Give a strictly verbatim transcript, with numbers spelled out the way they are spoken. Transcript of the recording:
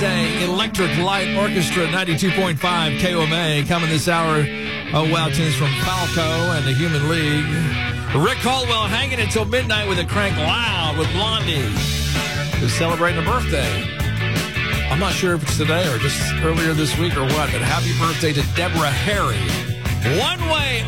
birthday, Electric Light Orchestra, ninety-two point five K O M A. Coming this hour, oh wow, tunes from Falco and the Human League. Rick Caldwell hanging until midnight with a crank loud with Blondie, who's celebrating a birthday. I'm not sure if it's today or just earlier this week or what, but happy birthday to Deborah Harry. One way